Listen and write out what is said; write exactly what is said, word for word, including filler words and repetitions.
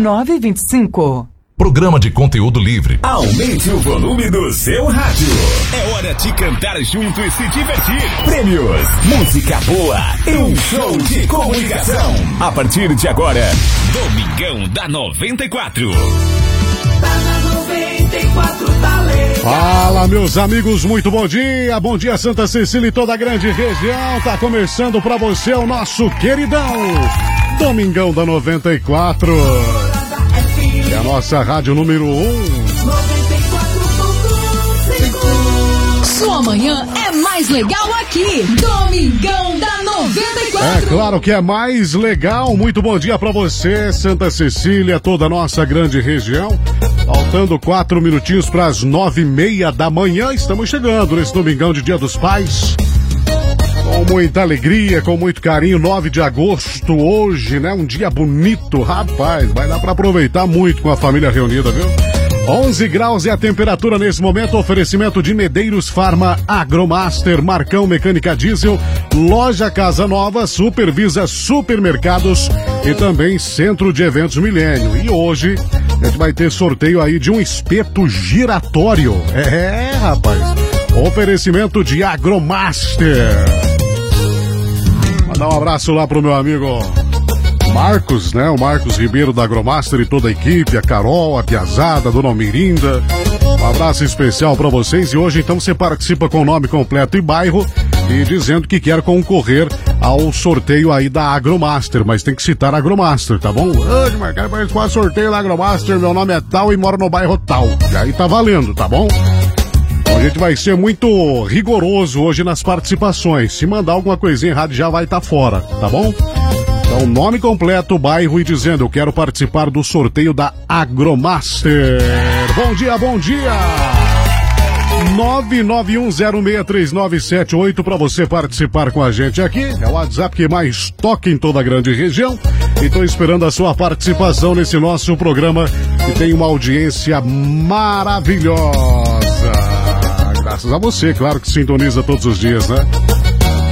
nove dois cinco. Programa de conteúdo livre. Aumente o volume do seu rádio. É hora de cantar junto e se divertir. Prêmios, música boa e um show de comunicação. A partir de agora, Domingão da noventa e quatro. Tá na noventa e quatro, tá legal. Fala, meus amigos, muito bom dia. Bom dia, Santa Cecília e toda a grande região. Tá começando pra você o nosso queridão Domingão da noventa e quatro. É a nossa rádio número um. Sua manhã é mais legal aqui. Domingão da noventa e quatro. É claro que é mais legal. Muito bom dia pra você, Santa Cecília, toda a nossa grande região. Faltando quatro minutinhos para as nove e meia da manhã. Estamos chegando nesse domingão de Dia dos Pais. Com muita alegria, com muito carinho, nove de agosto, hoje, né? Um dia bonito, rapaz, vai dar pra aproveitar muito com a família reunida, viu? onze graus é a temperatura nesse momento, oferecimento de Medeiros Farma, Agromaster, Marcão Mecânica Diesel, Loja Casa Nova, Supervisa Supermercados e também Centro de Eventos Milênio. E hoje a gente vai ter sorteio aí de um espeto giratório. É, rapaz, oferecimento de Agromaster. Mandar um abraço lá pro meu amigo Marcos, né? O Marcos Ribeiro da Agromaster e toda a equipe, a Carol, a Piazada, a Dona Almirinda. Um abraço especial pra vocês. E hoje então você participa com o nome completo e bairro e dizendo que quer concorrer ao sorteio aí da Agromaster, mas tem que citar a Agromaster, tá bom? Hoje, mas quero participar do sorteio da Agromaster, meu nome é tal e moro no bairro tal. E aí tá valendo, tá bom? A gente vai ser muito rigoroso hoje nas participações. Se mandar alguma coisinha errada já vai estar tá fora, tá bom? Então, nome completo, bairro e dizendo eu quero participar do sorteio da Agromaster. Bom dia, bom dia! nove nove um zero seis três nove sete oito para você participar com a gente aqui. É o WhatsApp que mais toca em toda a grande região. E estou esperando a sua participação nesse nosso programa que tem uma audiência maravilhosa. Graças a você, claro que sintoniza todos os dias, né?